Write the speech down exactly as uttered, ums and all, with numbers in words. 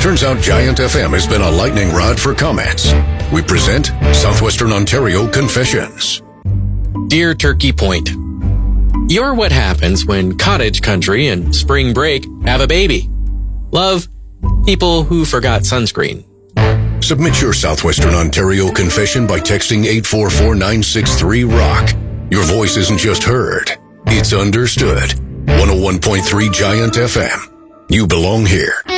Turns out Giant F M has been a lightning rod for comments. We present Southwestern Ontario Confessions. Dear Turkey Point, you're what happens when cottage country and spring break have a baby. Love, people who forgot sunscreen. Submit your Southwestern Ontario confession by texting eight four four nine six three rock. Your voice isn't just heard, it's understood. one oh one point three Giant F M. You belong here.